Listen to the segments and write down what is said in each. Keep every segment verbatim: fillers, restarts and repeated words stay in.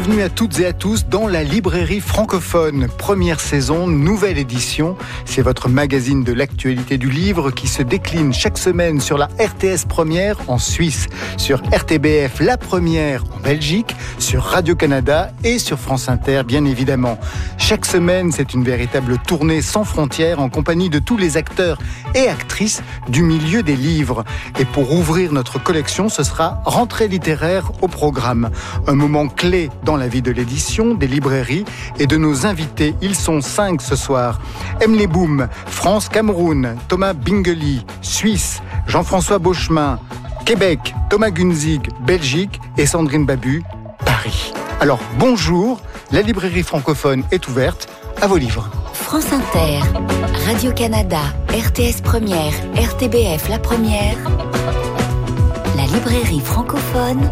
Bienvenue à toutes et à tous dans la librairie francophone. Première saison, nouvelle édition. C'est votre magazine de l'actualité du livre qui se décline chaque semaine sur la R T S Première en Suisse, sur R T B F La Première en Belgique, sur Radio-Canada et sur France Inter, bien évidemment. Chaque semaine, c'est une véritable tournée sans frontières en compagnie de tous les acteurs et actrices du milieu des livres. Et pour ouvrir notre collection, ce sera rentrée littéraire au programme. Un moment clé dans la vie de l'édition, des librairies et de nos invités. Ils sont cinq ce soir. Emily Boom, France, Cameroun, Thomas Bingeli, Suisse, Jean-François Beauchemin, Québec, Thomas Gunzig, Belgique et Sandrine Babu, Paris. Alors bonjour, la librairie francophone est ouverte, à vos livres. France Inter, Radio-Canada, R T S Première, R T B F La Première, la librairie francophone,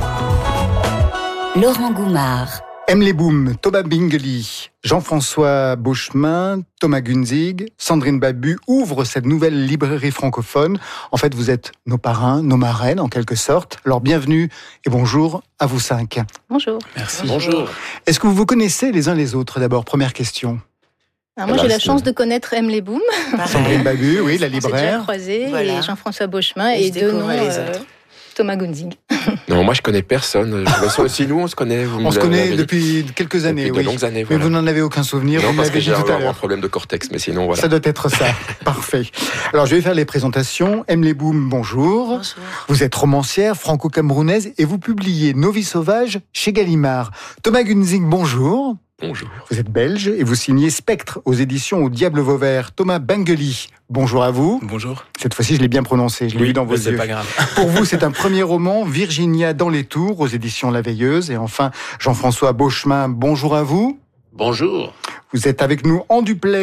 Laurent Goumard. Emily Boom, Thomas Bingeli, Jean-François Beauchemin, Thomas Gunzig, Sandrine Babu ouvrent cette nouvelle librairie francophone. En fait, vous êtes nos parrains, nos marraines en quelque sorte. Alors bienvenue et bonjour à vous cinq. Bonjour. Merci. Bonjour. Est-ce que vous vous connaissez les uns les autres d'abord? Première question. Alors moi, j'ai la chance de connaître Emily Boom. Sandrine Babu, oui, la libraire. On s'est déjà croisés, voilà. Et Jean-François Beauchemin et, et deux noms, euh, Thomas Gunzig. Non, moi je connais personne. Je aussi nous, on se connaît. Vous on se connaît depuis quelques années, depuis oui. de longues années. Voilà. Mais vous n'en avez aucun souvenir. Non, vous parce que j'ai tout à un problème de cortex, mais sinon voilà. Ça doit être ça. Parfait. Alors je vais faire les présentations. Emily Boom, bonjour. Bonjour. Vous êtes romancière franco-camerounaise et vous publiez Nos vies sauvages chez Gallimard. Thomas Gunzig, bonjour. Bonjour. Vous êtes belge et vous signez Spectre aux éditions Au Diable Vauvert. Thomas Bingeli, bonjour à vous. Bonjour. Cette fois-ci, je l'ai bien prononcé, je l'ai oui, vu dans vos c'est yeux. Pas grave. Pour vous, c'est un premier roman, Virginia dans les tours, aux éditions La Veilleuse. Et enfin, Jean-François Beauchemin, bonjour à vous. Bonjour. Vous êtes avec nous en duplex